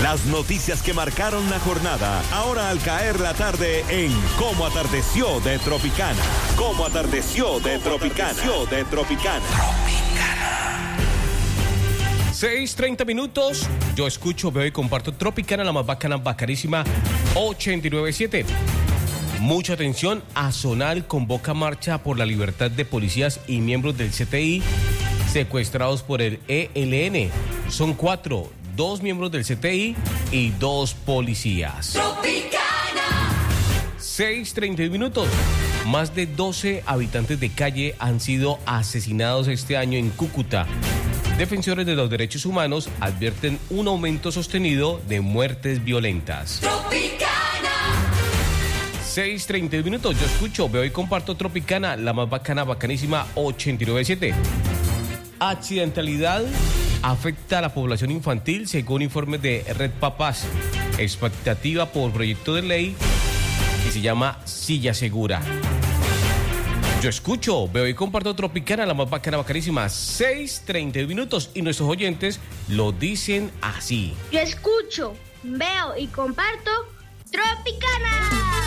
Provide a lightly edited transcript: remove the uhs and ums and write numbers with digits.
Las noticias que marcaron la jornada, ahora al caer la tarde en Cómo Atardeció de Tropicana. Cómo Atardeció de Tropicana. 6:30 minutos. Yo escucho, veo y comparto Tropicana, la más bacana, bacanísima, 89.7. Mucha atención, Azonal convoca marcha por la libertad de policías y miembros del CTI secuestrados por el ELN. Son 4, 2 miembros del CTI y 2 policías. Tropicana. 6:30 minutos. Más de 12 habitantes de calle han sido asesinados este año en Cúcuta. Defensores de los derechos humanos advierten un aumento sostenido de muertes violentas. Tropicana. 6:30 minutos. Yo escucho, veo y comparto Tropicana, la más bacana, bacanísima, 89.7. Accidentalidad afecta a la población infantil según informes de Red Papás. Expectativa por proyecto de ley que se llama Silla Segura. Yo escucho, veo y comparto Tropicana, la más bacana, bacanísima, 6:30 minutos. Y nuestros oyentes lo dicen así. Yo escucho, veo y comparto Tropicana.